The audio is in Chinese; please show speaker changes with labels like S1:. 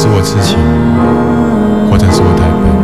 S1: 我痴情，或者是我太笨。